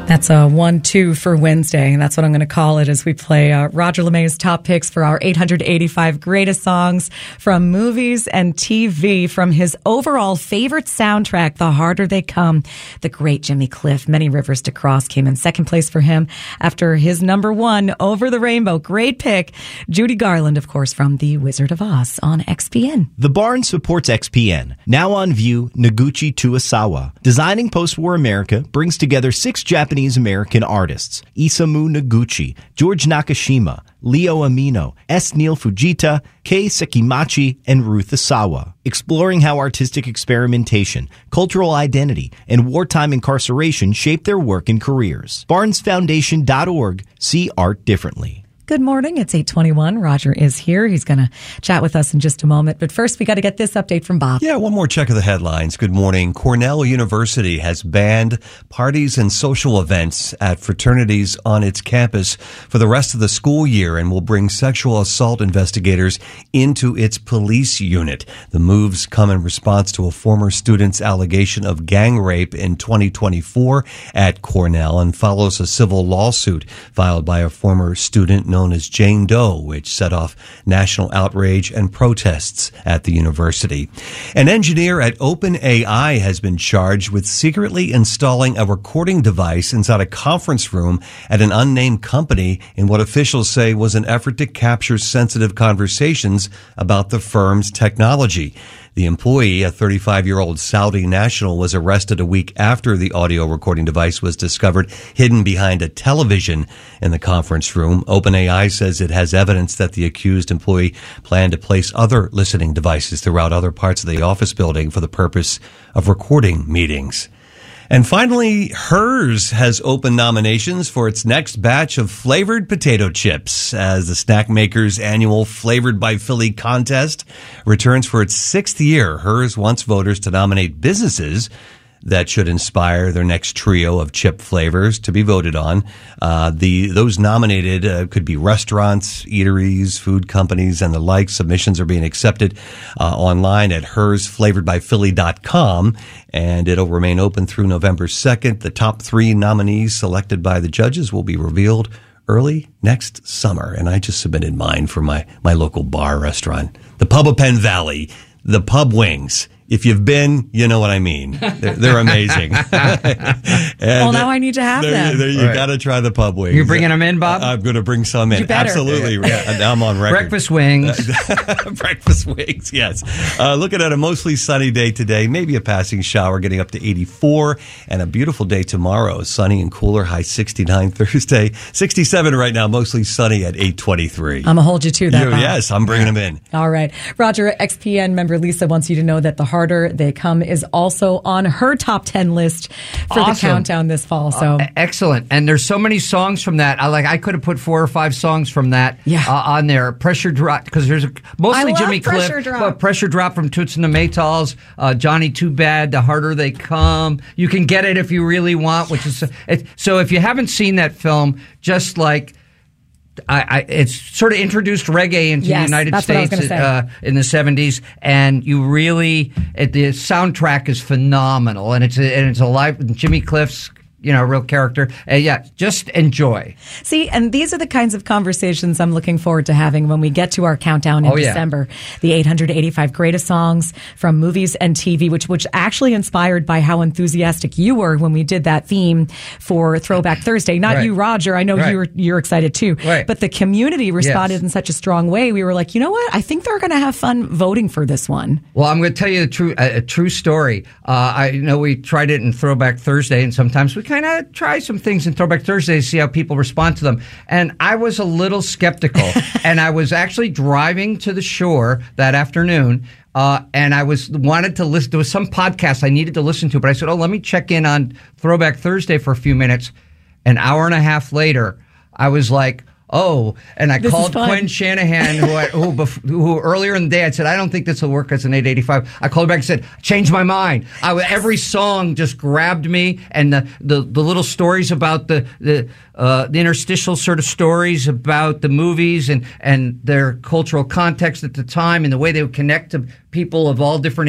That's a 1-2 for Wednesday, and that's what I'm going to call it as we play Roger LeMay's top picks for our 885 greatest songs from movies and TV. From his overall favorite soundtrack, The Harder They Come, the great Jimmy Cliff, Many Rivers to Cross came in second place for him after his number one, Over the Rainbow. Great pick. Judy Garland, of course, from The Wizard of Oz on XPN. The Barn supports XPN. Now on view, Noguchi Tuosawa. Designing post-war America brings together 6 Japanese-American artists: Isamu Noguchi, George Nakashima, Leo Amino, S. Neil Fujita, Kei Sekimachi, and Ruth Asawa. Exploring how artistic experimentation, cultural identity, and wartime incarceration shape their work and careers. BarnesFoundation.org. See art differently. Good morning. It's 8:21. Roger is here. He's going to chat with us in just a moment. But first, we got to get this update from Bob. Yeah, one more check of the headlines. Good morning. Cornell University has banned parties and social events at fraternities on its campus for the rest of the school year and will bring sexual assault investigators into its police unit. The moves come in response to a former student's allegation of gang rape in 2024 at Cornell and follows a civil lawsuit filed by a former student known as Jane Doe, which set off national outrage and protests at the university. An engineer at OpenAI has been charged with secretly installing a recording device inside a conference room at an unnamed company in what officials say was an effort to capture sensitive conversations about the firm's technology. The employee, a 35-year-old Saudi national, was arrested a week after the audio recording device was discovered hidden behind a television in the conference room. OpenAI says it has evidence that the accused employee planned to place other listening devices throughout other parts of the office building for the purpose of recording meetings. And finally, Hers has opened nominations for its next batch of flavored potato chips as the snack maker's annual Flavored by Philly contest returns for its 6th year. Hers wants voters to nominate businesses that should inspire their next trio of chip flavors to be voted on. Those nominated could be restaurants, eateries, food companies, and the like. Submissions are being accepted online at hersflavoredbyphilly.com, and it'll remain open through November 2nd. The top 3 nominees selected by the judges will be revealed early next summer. And I just submitted mine for my local bar restaurant, the Pub of Penn Valley, the Pub Wings. If you've been, you know what I mean. They're amazing. Well, now I need to have them. You got to try the Pub Wings. You're bringing them in, Bob? I'm going to bring some in. You better. Absolutely. Yeah, I'm on record. Breakfast wings. Breakfast wings, yes. Looking at a mostly sunny day today, maybe a passing shower, getting up to 84, and a beautiful day tomorrow. Sunny and cooler, high 69 Thursday. 67 right now, mostly sunny at 8:23. I'm going to hold you to that, Bob. Yes, I'm bringing them in. All right. Roger, XPN member Lisa wants you to know that The Harder They Come is also on her top 10 list for the countdown this fall. So excellent. And there's so many songs from that. I could have put 4 or 5 songs from that on there. Pressure Drop, because there's mostly Jimmy Cliff. Pressure Drop from Toots and the Maytals. Johnny Too Bad, The Harder They Come. You can get it if you really want, which is so if you haven't seen that film, just like it's sort of introduced reggae into the United States in the 70s, and you really the soundtrack is phenomenal, and it's a live Jimmy Cliff's real character. Just enjoy. See, and these are the kinds of conversations I'm looking forward to having when we get to our countdown in December. The 885 greatest songs from movies and TV, which actually inspired by how enthusiastic you were when we did that theme for Throwback Thursday. Not you, Roger. I know you're excited too. Right. But the community responded in such a strong way. We were like, you know what? I think they're going to have fun voting for this one. Well, I'm going to tell you a true story. I know we tried it in Throwback Thursday, and sometimes we kind of try some things in Throwback Thursday to see how people respond to them. And I was a little skeptical. And I was actually driving to the shore that afternoon, and I wanted to listen. There was some podcast I needed to listen to, but I said, let me check in on Throwback Thursday for a few minutes. An hour and a half later, I was like, and I called Quinn Shanahan, who earlier in the day I said, I don't think this will work as an 885. I called her back and said, changed my mind. Every song just grabbed me, and the little stories about the interstitial sort of stories about the movies and their cultural context at the time and the way they would connect to people of all different